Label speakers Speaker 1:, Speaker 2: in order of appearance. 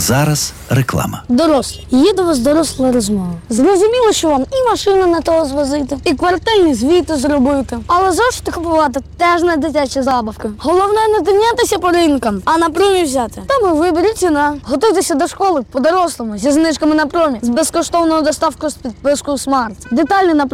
Speaker 1: зараз реклама.
Speaker 2: Дорослі, є до вас доросла розмова. Зрозуміло, що вам і машину не того звозити, і квартальні звіти зробити. Але зошити купувати теж не дитячі забавки. Головне не тинятися по ринкам, а на промі взяти. Там і вибір, і ціна. Готуйтеся до школи по-дорослому, зі знижками на промі, з безкоштовною доставкою з підпискою Смарт. Деталі на